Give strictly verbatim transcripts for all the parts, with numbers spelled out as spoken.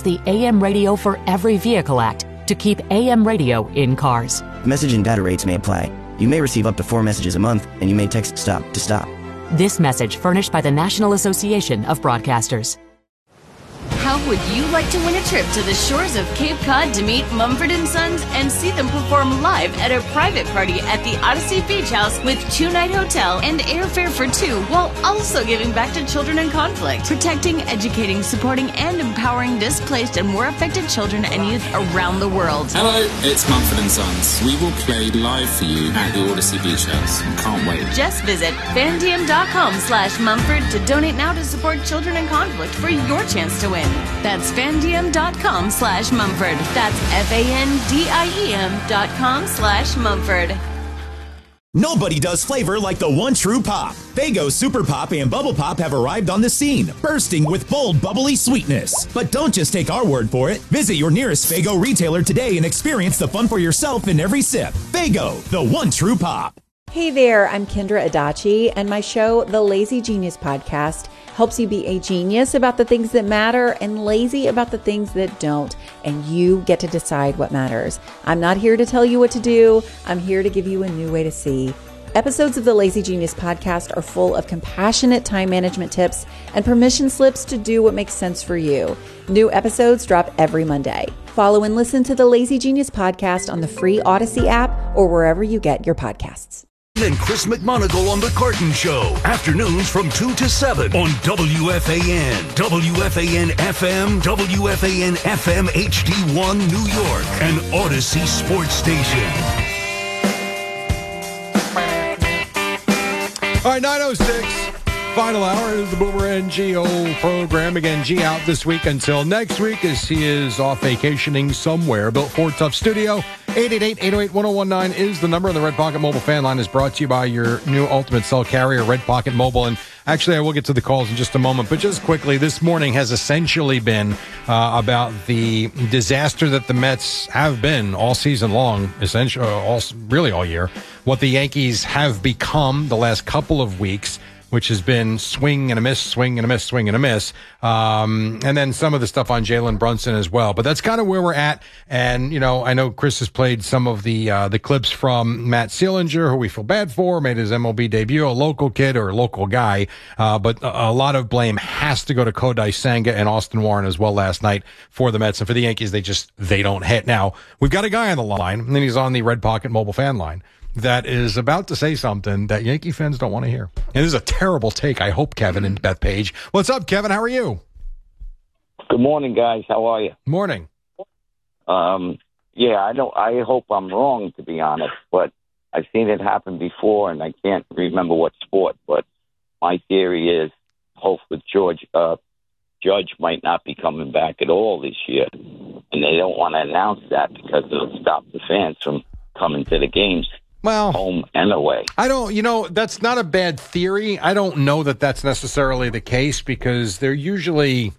the A M Radio for Every Vehicle Act to keep A M radio in cars. Message and data rates may apply. You may receive up to four messages a month, and you may text STOP to stop. This message furnished by the National Association of Broadcasters. How would you like to win a trip to the shores of Cape Cod to meet Mumford and Sons and see them perform live at a private party at the Odyssey Beach House with two-night hotel and airfare for two, while also giving back to children in conflict, protecting, educating, supporting, and empowering displaced and war affected children and youth around the world? Hello, it's Mumford and Sons. We will play live for you at the Odyssey Beach House. Can't wait. Just visit fandm.com slash Mumford to donate now to support children in conflict for your chance to win. That's fandiem.com slash Mumford. That's F-A-N-D-I-E-M dot com slash Mumford. Nobody does flavor like the one true pop. Faygo Super Pop and Bubble Pop have arrived on the scene, bursting with bold, bubbly sweetness. But don't just take our word for it. Visit your nearest Faygo retailer today and experience the fun for yourself in every sip. Faygo, the one true pop. Hey there, I'm Kendra Adachi, and my show, The Lazy Genius Podcast, helps you be a genius about the things that matter and lazy about the things that don't, and you get to decide what matters. I'm not here to tell you what to do. I'm here to give you a new way to see. Episodes of the Lazy Genius Podcast are full of compassionate time management tips and permission slips to do what makes sense for you. New episodes drop every Monday. Follow and listen to the Lazy Genius Podcast on the free Odyssey app or wherever you get your podcasts. And Chris McMonagle on The Carton Show. Afternoons from two to seven on W F A N, W F A N F M, W F A N F M H D one New York, and Odyssey Sports Station. All right, nine oh six, final hour of the Boomer and Gio program. Again, G out this week until next week as he is off vacationing somewhere. Built Ford Tough Studio. eight eight eight, eight oh eight, one oh one nine is the number. And the Red Pocket Mobile fan line is brought to you by your new ultimate cell carrier, Red Pocket Mobile. And actually, I will get to the calls in just a moment. But just quickly, this morning has essentially been uh, about the disaster that the Mets have been all season long, essentially, uh, all really all year. What the Yankees have become the last couple of weeks, which has been swing and a miss, swing and a miss, swing and a miss. Um, and then some of the stuff on Jalen Brunson as well. But that's kind of where we're at. And, you know, I know Chris has played some of the, uh, the clips from Matt Seelinger, who we feel bad for, made his M L B debut, a local kid or a local guy. Uh, but a, a lot of blame has to go to Kodai Senga and Austin Warren as well last night for the Mets. And for the Yankees, they just, they don't hit. Now, we've got a guy on the line, and then he's on the Red Pocket Mobile fan line, that is about to say something that Yankee fans don't want to hear. And this is a terrible take, I hope, Kevin and Bethpage. What's up, Kevin? How are you? Good morning, guys. How are you? Morning. Um, yeah, I don't. I hope I'm wrong, to be honest, but I've seen it happen before, and I can't remember what sport. But my theory is, hopefully, George uh, Judge might not be coming back at all this year, and they don't want to announce that because it'll stop the fans from coming to the games. Well, home and away. I don't, you know, that's not a bad theory. I don't know that that's necessarily the case because they're usually,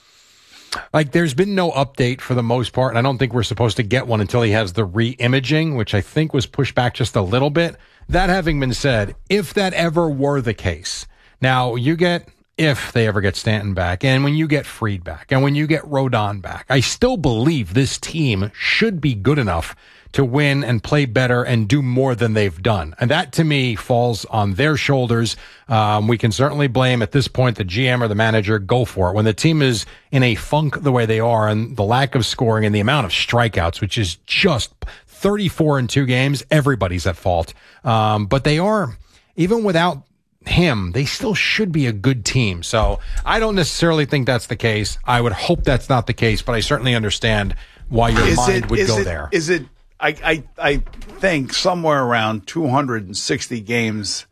like, there's been no update for the most part. And I don't think we're supposed to get one until he has the re-imaging, which I think was pushed back just a little bit. That having been said, if that ever were the case, now you get, if they ever get Stanton back, and when you get Fried back, and when you get Rodon back, I still believe this team should be good enough to win and play better and do more than they've done. And that, to me, falls on their shoulders. Um, we can certainly blame, at this point, the G M or the manager. Go for it. When the team is in a funk the way they are and the lack of scoring and the amount of strikeouts, which is just thirty-four in two games, everybody's at fault. Um, but they are, even without him, they still should be a good team. So I don't necessarily think that's the case. I would hope that's not the case, but I certainly understand why your is mind it, would is go it, there. Is it, I, I, I think somewhere around two hundred sixty games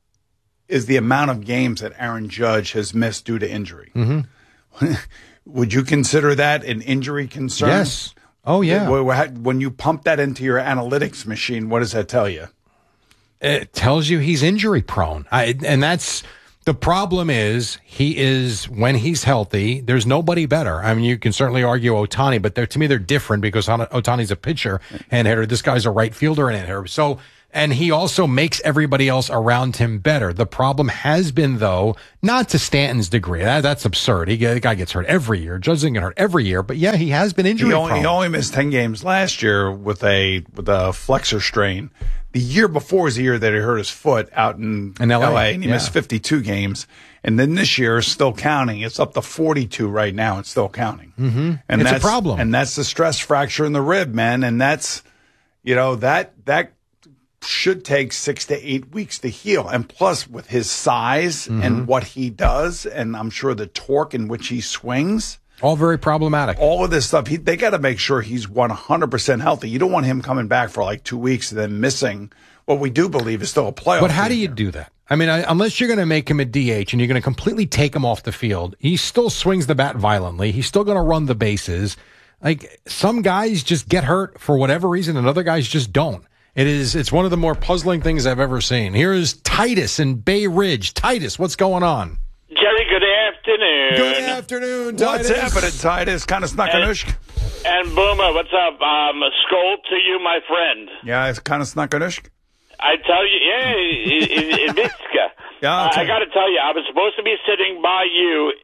is the amount of games that Aaron Judge has missed due to injury. Mm-hmm. Would you consider that an injury concern? Yes. Oh, yeah. When you pump that into your analytics machine, what does that tell you? It tells you he's injury prone. I, and that's The problem is he is, when he's healthy, there's nobody better. I mean, you can certainly argue Ohtani, but they're, to me, they're different because Ohtani's a pitcher and hitter. This guy's a right fielder and hitter. So, and he also makes everybody else around him better. The problem has been, though, not to Stanton's degree. That, that's absurd. He, the guy gets hurt every year. Judge doesn't get hurt every year. But yeah, he has been injury he only, prone. he only missed ten games last year with a with a flexor strain. The year before was the year that he hurt his foot out in, in L A, L A and he yeah. missed fifty-two games. And then this year is still counting. It's up to forty-two right now. It's still counting. Mm-hmm. And it's that's a problem. And that's the stress fracture in the rib, man. And that's, you know, that that should take six to eight weeks to heal. And plus, with his size Mm-hmm. and what he does, and I'm sure the torque in which he swings. All very problematic. All of this stuff, he, they got to make sure he's one hundred percent healthy. You don't want him coming back for like two weeks and then missing what we do believe is still a playoff. But how do game you here. do that? I mean, I, unless you're going to make him a D H and you're going to completely take him off the field, he still swings the bat violently. He's still going to run the bases. Like, some guys just get hurt for whatever reason and other guys just don't. It is, it's one of the more puzzling things I've ever seen. Here is Titus in Bay Ridge. Titus, what's going on? Jerry, good afternoon. Good afternoon, What's Titus. happening, Titus? Kind of snuck-a-nushk. And Boomer, what's up? Um, Skoll to you, my friend. Yeah, it's kind of snuck-a-nushk. I tell you, yeah, in, in, in Vitska. Yeah, I, I got to tell you, I was supposed to be sitting by you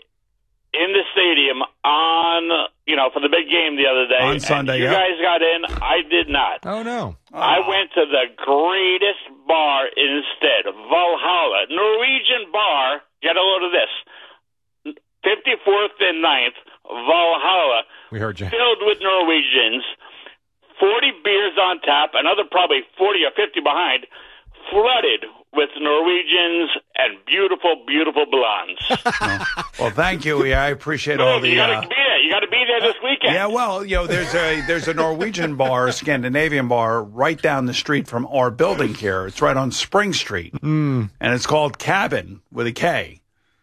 in the stadium on, you know, for the big game the other day. On Sunday, and you yeah. guys got in. I did not. Oh, no. I went to the greatest bar instead, Valhalla. Norwegian bar, get a load of this, fifty-fourth and ninth, Valhalla. We heard you. Filled with Norwegians, forty beers on tap, another probably forty or fifty behind, flooded with Norwegians and beautiful, beautiful blondes. Well, thank you. Yeah, I appreciate all the. you got to Uh, be there. You got to be there this weekend. yeah, well, you know, there's a there's a Norwegian bar, a Scandinavian bar, right down the street from our building here. It's right on Spring Street, Mm. and it's called Cabin with a K.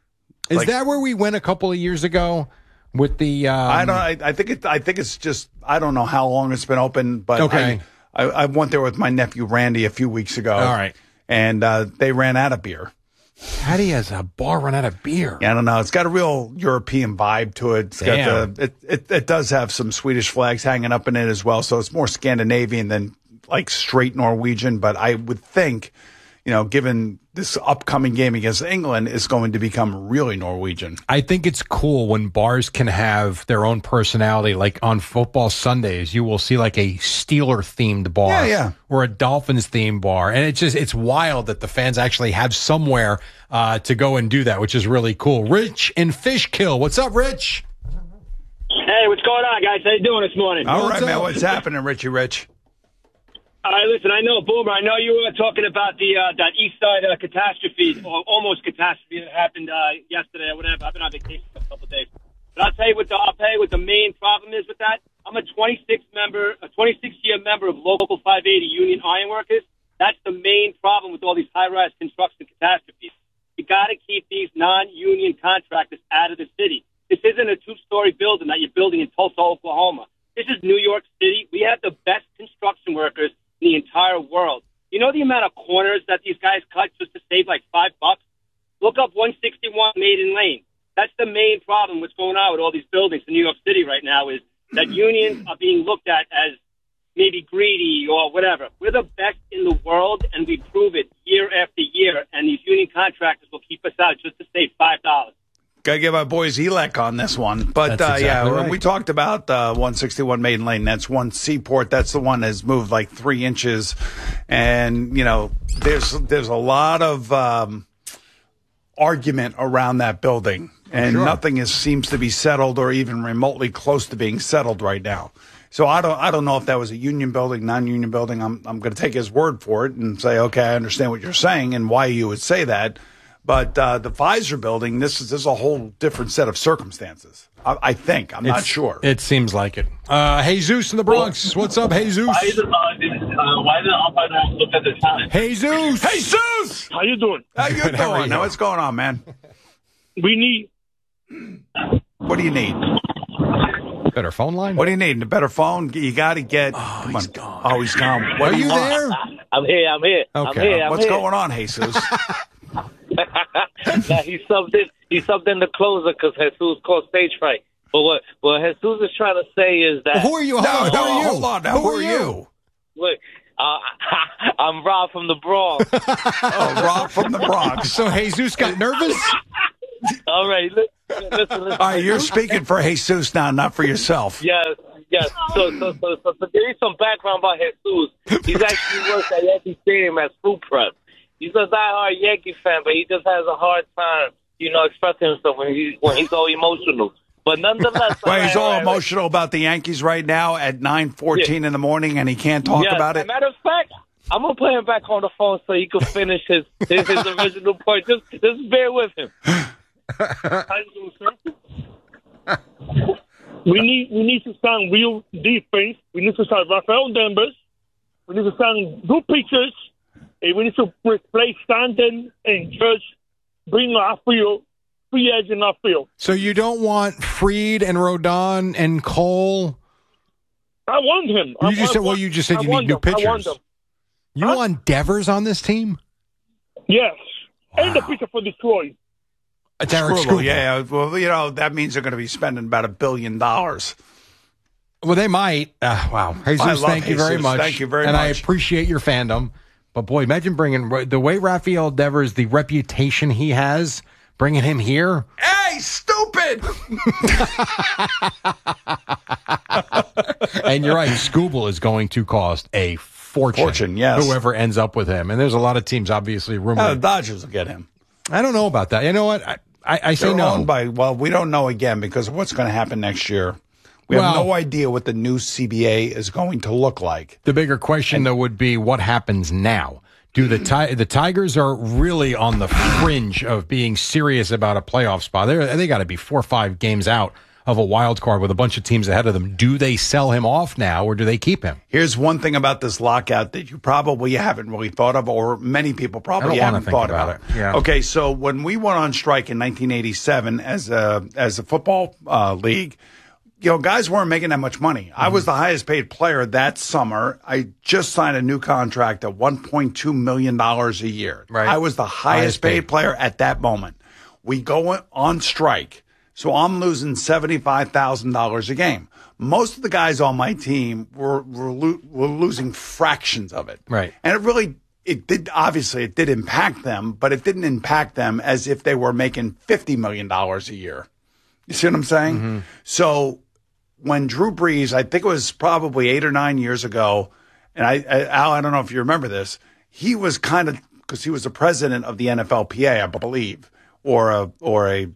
Is Like- that where we went a couple of years ago with the? Um, I don't. I, I think it. I think it's just. I don't know how long it's been open, but Okay. I, I, I went there with my nephew Randy a few weeks ago. All right. and uh, they ran out of beer. How do you, as a bar, run out of beer? Yeah, I don't know. It's got a real European vibe to it. It's Damn. got the. It, it it does have some Swedish flags hanging up in it as well, so it's more Scandinavian than like straight Norwegian. But I would think, you know, given this upcoming game against England, is going to become really Norwegian. I think it's cool when bars can have their own personality. Like on football Sundays, you will see like a Steeler themed bar, Yeah, yeah. or a Dolphins themed bar, and it's just it's wild that the fans actually have somewhere uh, to go and do that, which is really cool. Rich in Fishkill, what's up, Rich? Hey, what's going on, guys? How you doing this morning? All What's right, man. up? What's happening, Richie Rich? All right, listen, I know, Boomer, I know you were talking about the uh, that East Side uh, catastrophe, or almost catastrophe that happened uh, yesterday or whatever. I've been on vacation for a couple of days. But I'll tell you what the, I'll tell you what the main problem is with that. I'm a twenty-six member, a twenty-six year member of Local five eighty Union Ironworkers. That's the main problem with all these high-rise construction catastrophes. You got to keep these non-union contractors out of the city. This isn't a two-story building that you're building in Tulsa, Oklahoma. This is New York City. We have the best construction workers in the entire world. You know the amount of corners that these guys cut just to save like five bucks? Look up one sixty-one Maiden Lane. That's the main problem. What's going on with all these buildings in New York City right now is that unions are being looked at as maybe greedy or whatever. We're the best in the world, and we prove it year after year, and these union contractors will keep us out just to save five dollars. Got to give our boys E L E C on this one. But, That's uh, exactly yeah, when right. we talked about uh, one sixty-one Maiden Lane, that's one Seaport. That's the one that's moved like three inches. And, you know, there's there's a lot of um, argument around that building. And Sure. nothing is, seems to be settled or even remotely close to being settled right now. So I don't I don't know if that was a union building, non-union building. I'm I'm going to take his word for it and say, okay, I understand what you're saying and why you would say that. But uh, the Pfizer building, this is, this is a whole different set of circumstances. I, I think. I'm not It's- sure. It seems like it. Uh, Jesus in the Bronx, what's up, Jesus? Why did uh, why did the umpire not look at the time? Jesus! Jesus! How you doing? How you Good, how are doing? you? Now, what's going on, man? We need. What do you need? Better phone line? What do you need? A better phone? You got to get. Oh, come he's on. gone. Oh, he's gone. What Are do you want? there? I'm here. I'm here. I'm Okay. here. I'm What's here. going on, Jesus? Nah, he subbed in. He subbed in the closer because Jesus caught stage fright. But what what Jesus is trying to say is that. Who are you? Hold No, on. no, Who are you? hold on. Now, who, are you? Look, uh, I'm Rob from the Bronx. Oh, Rob from the Bronx. So Jesus got nervous? All right, li- listen, listen. All right, you're speaking for Jesus now, not for yourself. Yes, yes. So, so, so, so, so there is some background about Jesus. He's actually worked at Yankee Stadium as food prep. He's a diehard Yankee fan, but he just has a hard time, you know, expressing himself when he when he's all emotional. But nonetheless, well, he's all right, emotional right. about the Yankees right now at nine fourteen yeah. in the morning, and he can't talk yes. about As it. a matter of fact, I'm gonna put him back on the phone so he can finish his his, his original point. Just just bear with him. How you doing, sir? we need we need to sign real defense. We need to sign Rafael Devers. We need to sign good pitchers. And we need to replace Stanton and Judge. Bring our field, free edge in our field. So you don't want Fried and Rodon and Cole? I want him. You I just want, said, well, you just said I you need new them. I want pitchers. them. You huh? want Devers on this team? Yes. Wow. And the pitcher for Detroit. It's Eric Struble, Struble. yeah. Well, you know, that means they're going to be spending about a billion dollars. Well, they might. Uh, wow. Jesus, thank you Jesus. very much. Thank you very and much. And I appreciate your fandom. But, boy, imagine bringing the way Rafael Devers, the reputation he has, bringing him here. Hey, stupid! And you're right. Skubal is going to cost a fortune. Fortune, yes. Whoever ends up with him. And there's a lot of teams, obviously, rumored. Uh, the Dodgers will get him. I don't know about that. You know what? I, I, I say They're no. owned by, well, we don't know again because of what's going to happen next year. We well, have no idea what the new C B A is going to look like. The bigger question, and, though, would be what happens now. Do the ti- the Tigers are really on the fringe of being serious about a playoff spot? They're, they got to be four or five games out of a wild card with a bunch of teams ahead of them. Do they sell him off now, or do they keep him? Here's one thing about this lockout that you probably haven't really thought of, or many people probably haven't thought about, about it. Yeah. Okay, so when we went on strike in nineteen eighty-seven as a as a football uh, league, you know, guys weren't making that much money. Mm-hmm. I was the highest paid player that summer. I just signed a new contract at one point two million dollars a year. Right. I was the highest, highest paid, paid player at that moment. We go on strike. So I'm losing seventy-five thousand dollars a game. Most of the guys on my team were, were, lo- were losing fractions of it. Right. And it really, it did, obviously it did impact them, but it didn't impact them as if they were making fifty million dollars a year. You see what I'm saying? Mm-hmm. So when Drew Brees, I think it was probably eight or nine years ago, and I, I Al, I don't know if you remember this, he was kind of, because he was the president of the N F L P A, I believe, or a, or a,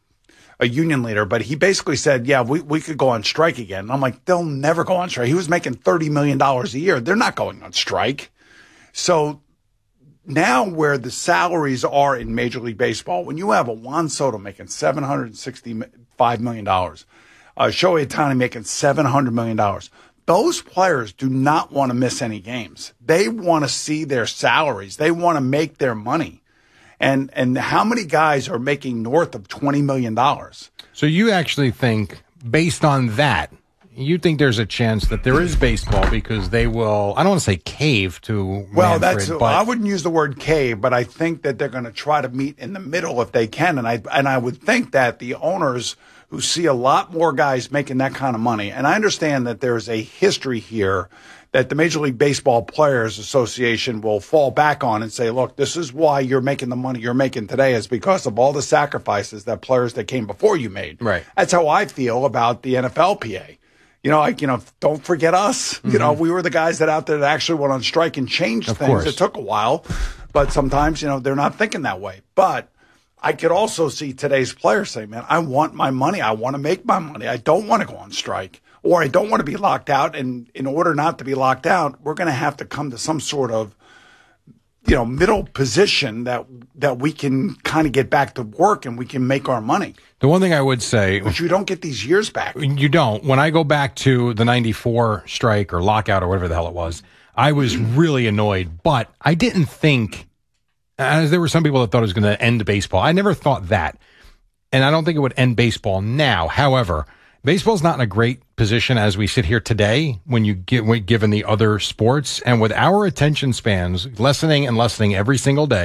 a union leader, but he basically said, yeah, we, we could go on strike again. And I'm like, they'll never go on strike. He was making thirty million dollars a year. They're not going on strike. So now where the salaries are in Major League Baseball, when you have a Juan Soto making seven hundred sixty-five million dollars, uh, Shohei Ohtani making seven hundred million dollars, those players do not want to miss any games. They want to see their salaries. They want to make their money. And and how many guys are making north of twenty million dollars? So you actually think, based on that, you think there's a chance that there is baseball because they will, I don't want to say cave to Well, Manfred, that's but I wouldn't use the word cave, but I think that they're going to try to meet in the middle if they can. And I and I would think that the owners who see a lot more guys making that kind of money, and I understand that there's a history here that the Major League Baseball Players Association will fall back on and say, look, this is why you're making the money you're making today is because of all the sacrifices that players that came before you made. Right. That's how I feel about the N F L P A. You know, like, you know, don't forget us. Mm-hmm. You know, we were the guys that out there that actually went on strike and changed of things. Course. It took a while, but sometimes, you know, they're not thinking that way. But I could also see today's players say, man, I want my money. I want to make my money. I don't want to go on strike. Or I don't want to be locked out, and in order not to be locked out, we're going to have to come to some sort of, you know, middle position that that we can kind of get back to work and we can make our money. The one thing I would say, but you don't get these years back. You don't. When I go back to the ninety-four strike or lockout or whatever the hell it was, I was really annoyed, but I didn't think, as there were some people that thought it was going to end baseball. I never thought that, and I don't think it would end baseball now. However, baseball's not in a great position as we sit here today when you get when, given the other sports, and with our attention spans lessening and lessening every single day,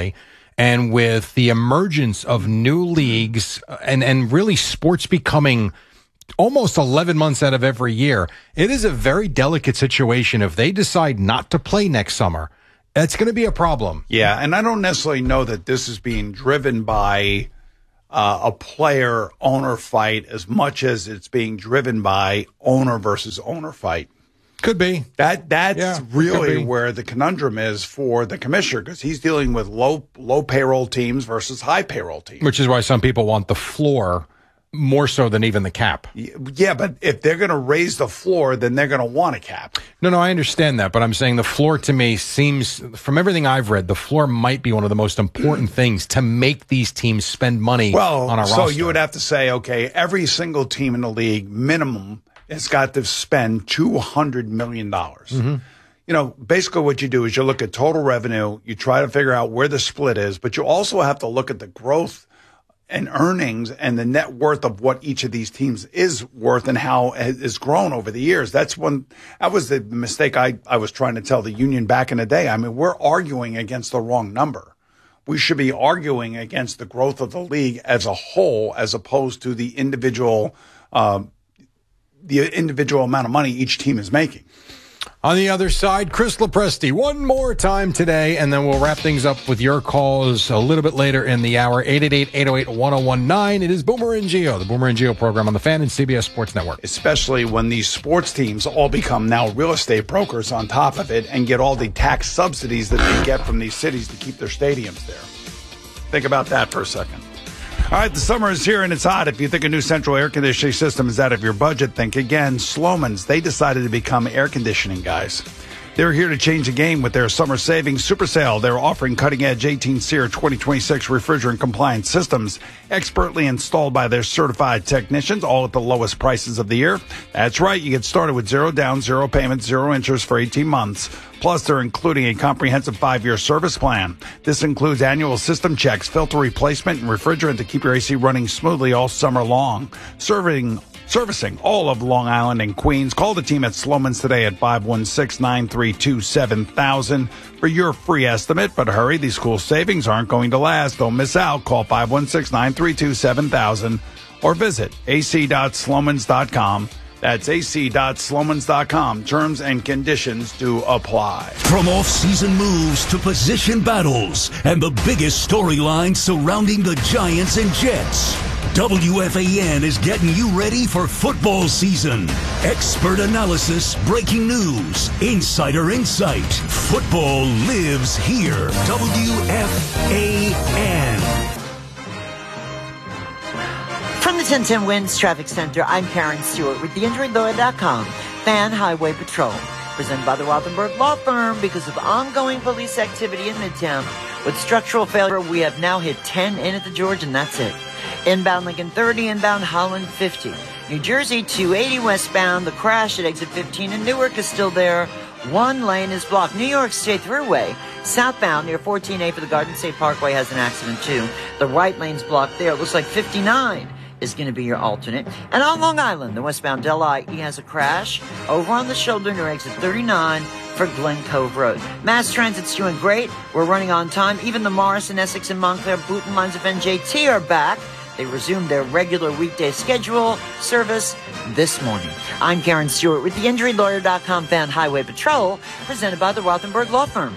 And with the emergence of new leagues and, and really sports becoming almost eleven months out of every year, it is a very delicate situation. If they decide not to play next summer, it's going to be a problem. Yeah, and I don't necessarily know that this is being driven by uh, a player-owner fight as much as it's being driven by owner versus owner fight. Could be. That That's yeah, really where the conundrum is for the commissioner, because he's dealing with low low payroll teams versus high payroll teams. Which is why some people want the floor more so than even the cap. Yeah, but if they're going to raise the floor, then they're going to want a cap. No, no, I understand that, but I'm saying the floor to me seems, from everything I've read, the floor might be one of the most important things to make these teams spend money well, on a so roster. You would have to say, okay, every single team in the league, minimum, has got to spend two hundred million dollars. Mm-hmm. You know, basically what you do is you look at total revenue, you try to figure out where the split is, but you also have to look at the growth and earnings and the net worth of what each of these teams is worth and how it has grown over the years. That's one, that was the mistake I, I was trying to tell the union back in the day. I mean, we're arguing against the wrong number. We should be arguing against the growth of the league as a whole, as opposed to the individual, um, the individual amount of money each team is making. On the other side, Chris Lopresti, one more time today, and then we'll wrap things up with your calls a little bit later in the hour. eight eight eight, eight oh eight, one oh one nine. It is Boomer and Geo, the Boomer and Geo program on the Fan and C B S Sports Network. Especially when these sports teams all become now real estate brokers on top of it and get all the tax subsidies that they get from these cities to keep their stadiums there. Think about that for a second. All right, the summer is here and it's hot. If you think a new central air conditioning system is out of your budget, think again. Sloman's, they decided to become air conditioning guys. They're here to change the game with their summer savings super sale. They're offering cutting-edge eighteen SEER twenty twenty-six refrigerant-compliant systems, expertly installed by their certified technicians, all at the lowest prices of the year. That's right, you get started with zero down, zero payments, zero interest for eighteen months. Plus, they're including a comprehensive five-year service plan. This includes annual system checks, filter replacement, and refrigerant to keep your A C running smoothly all summer long. Serving Servicing all of Long Island and Queens. Call the team at Sloman's today at five one six, nine three two, seven thousand for your free estimate. But hurry, these cool savings aren't going to last. Don't miss out. Call five one six, nine three two, seven thousand or visit a c dot slomans dot com. That's a c dot slomans dot com. Terms and conditions do apply. From off-season moves to position battles and the biggest storylines surrounding the Giants and Jets, W F A N is getting you ready for football season. Expert analysis, breaking news, insider insight. Football lives here. W F A N. From the ten ten Winds Traffic Center, I'm Karen Stewart with the injury lawyer dot com. Fan Highway Patrol. Presented by the Rothenberg Law Firm. Because of ongoing police activity in Midtown, with structural failure, we have now hit ten in at the George, and that's it. Inbound Lincoln thirty, inbound Holland fifty. New Jersey two eighty westbound. The crash at exit fifteen in Newark is still there. One lane is blocked. New York State Thruway southbound near fourteen A for the Garden State Parkway has an accident too. The right lane's blocked there. It looks like fifty-nine is going to be your alternate. And on Long Island, the westbound Del I E has a crash over on the shoulder near exit thirty-nine for Glen Cove Road. Mass Transit's doing great. We're running on time. Even the Morrison, Essex, and Montclair Booten lines of N J T are back. They resumed their regular weekday schedule service this morning. I'm Karen Stewart with the injury lawyer dot com Fan Highway Patrol, presented by the Rothenberg Law Firm.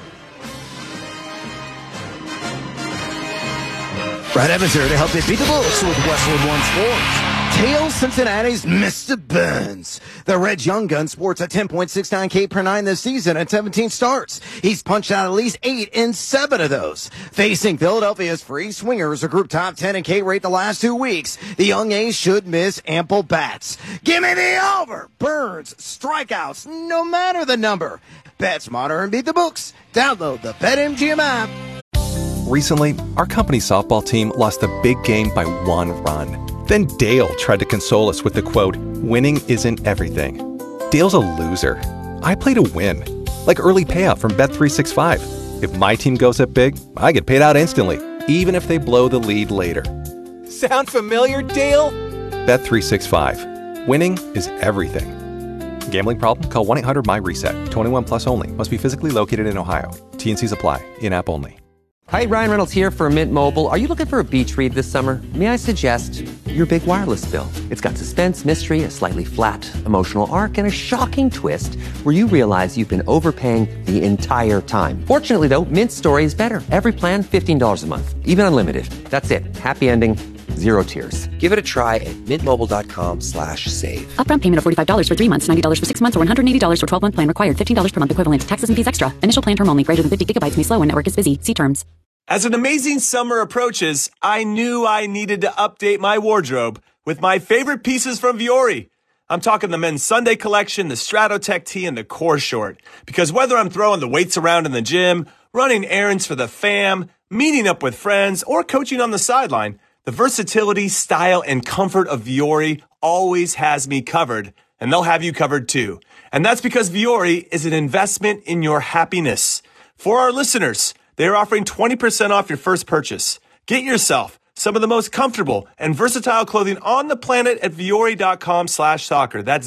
Brad Evans here to help you beat the Bulls with Westwood One Sports. Tails Cincinnati's Mister Burns. The Reds Young Gun sports a ten point six nine K per nine this season at seventeen starts. He's punched out at least eight in seven of those. Facing Philadelphia's Free Swingers, a group top ten in K rate the last two weeks, the young A's should miss ample bats. Give me the over. Burns, strikeouts, no matter the number. Bet smarter and beat the books. Download the BetMGM app. Recently, our company's softball team lost a big game by one run. Then Dale tried to console us with the quote, "Winning isn't everything." Dale's a loser. I play to win. Like early payout from Bet three sixty-five. If my team goes up big, I get paid out instantly, even if they blow the lead later. Sound familiar, Dale? Bet three sixty-five. Winning is everything. Gambling problem? Call one eight hundred M Y RESET. twenty-one plus only. Must be physically located in Ohio. T and C's apply. In-app only. Hi, Ryan Reynolds here for Mint Mobile. Are you looking for a beach read this summer? May I suggest your big wireless bill? It's got suspense, mystery, a slightly flat emotional arc, and a shocking twist where you realize you've been overpaying the entire time. Fortunately, though, Mint's story is better. Every plan, fifteen dollars a month, even unlimited. That's it. Happy ending, zero tears. Give it a try at mintmobile.com slash save. Upfront payment of forty-five dollars for three months, ninety dollars for six months, or one hundred eighty dollars for twelve-month plan required. fifteen dollars per month equivalent. Taxes and fees extra. Initial plan term only. Greater than fifty gigabytes may slow when network is busy. See terms. As an amazing summer approaches, I knew I needed to update my wardrobe with my favorite pieces from Vuori. I'm talking the men's Sunday collection, the Stratotech tee, and the Core short. Because whether I'm throwing the weights around in the gym, running errands for the fam, meeting up with friends, or coaching on the sideline, the versatility, style, and comfort of Vuori always has me covered, and they'll have you covered too. And that's because Vuori is an investment in your happiness. For our listeners, they're offering twenty percent off your first purchase. Get yourself some of the most comfortable and versatile clothing on the planet at Vuori.com slash soccer. That's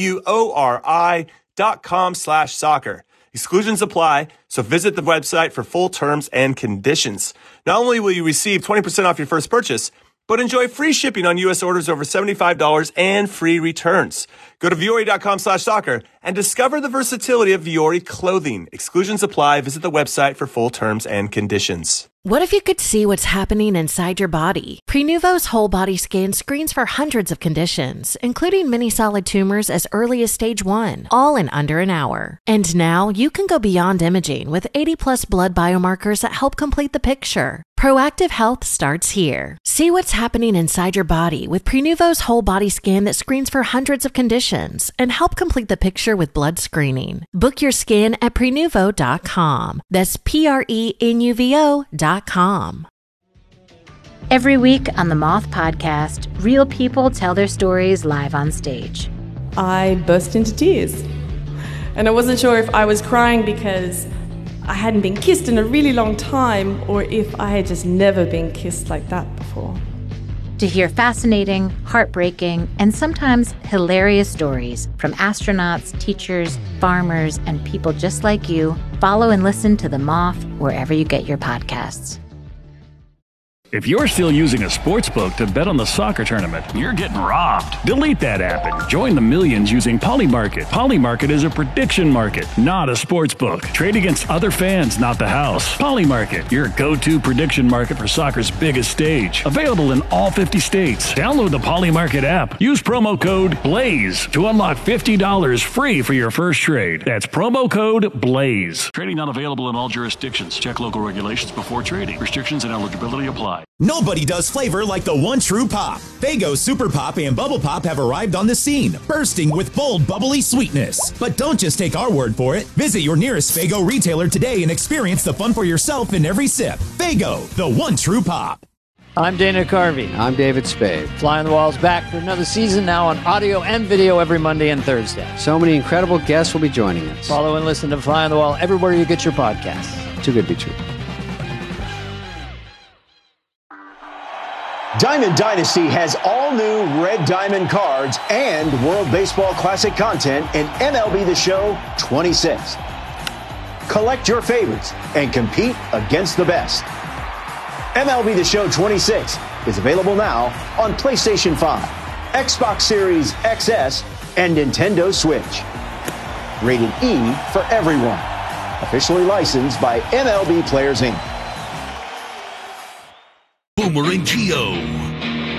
V-U-O-R-I dot com slash soccer. Exclusions apply, so visit the website for full terms and conditions. Not only will you receive twenty percent off your first purchase, but enjoy free shipping on U S orders over seventy-five dollars and free returns. Go to Vuori.com slash soccer and discover the versatility of Vuori clothing. Exclusions apply. Visit the website for full terms and conditions. What if you could see what's happening inside your body? Prenuvo's whole body scan screens for hundreds of conditions, including many solid tumors as early as stage one, all in under an hour. And now you can go beyond imaging with eighty plus blood biomarkers that help complete the picture. Proactive health starts here. See what's happening inside your body with Prenuvo's whole body scan that screens for hundreds of conditions and help complete the picture with blood screening. Book your scan at Prenuvo dot com. That's P R E N U V O dot com. Every week on the Moth Podcast, real people tell their stories live on stage. I burst into tears. And I wasn't sure if I was crying because I hadn't been kissed in a really long time, or if I had just never been kissed like that before. To hear fascinating, heartbreaking, and sometimes hilarious stories from astronauts, teachers, farmers, and people just like you, follow and listen to The Moth wherever you get your podcasts. If you're still using a sportsbook to bet on the soccer tournament, you're getting robbed. Delete that app and join the millions using Polymarket. Polymarket is a prediction market, not a sportsbook. Trade against other fans, not the house. Polymarket, your go-to prediction market for soccer's biggest stage. Available in all fifty states. Download the Polymarket app. Use promo code BLAZE to unlock fifty dollars free for your first trade. That's promo code BLAZE. Trading not available in all jurisdictions. Check local regulations before trading. Restrictions and eligibility apply. Nobody does flavor like the one true pop. Faygo Super Pop and Bubble Pop have arrived on the scene, bursting with bold, bubbly sweetness. But don't just take our word for it. Visit your nearest Faygo retailer today and experience the fun for yourself in every sip. Faygo, the one true pop. I'm Dana Carvey. I'm David Spade. Fly on the Wall's back for another season now on audio and video every Monday and Thursday. So many incredible guests will be joining us. Follow and listen to Fly on the Wall everywhere you get your podcasts. Too good to be true. Diamond Dynasty has all new Red Diamond cards and World Baseball Classic content in M L B The Show twenty-six. Collect your favorites and compete against the best. M L B The Show twenty-six is available now on PlayStation five, Xbox Series X S, and Nintendo Switch. Rated E for everyone. Officially licensed by M L B Players Incorporated. Boomer and Gio